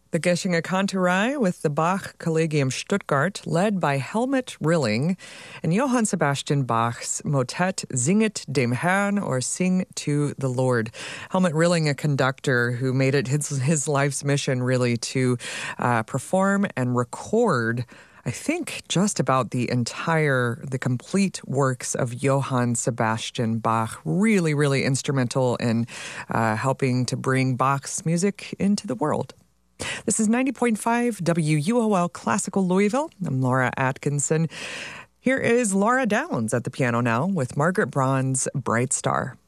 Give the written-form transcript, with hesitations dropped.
The Geschinger Kantorei with the Bach Collegium Stuttgart, led by Helmut Rilling, and Johann Sebastian Bach's motet Singet dem Herrn, or Sing to the Lord. Helmut Rilling, a conductor who made it his life's mission really to perform and record, I think, just about the complete works of Johann Sebastian Bach. Really, really instrumental in helping to bring Bach's music into the world. This is 90.5 WUOL Classical Louisville. I'm Laura Atkinson. Here is Laura Downs at the piano now with Margaret Braun's Bright Star.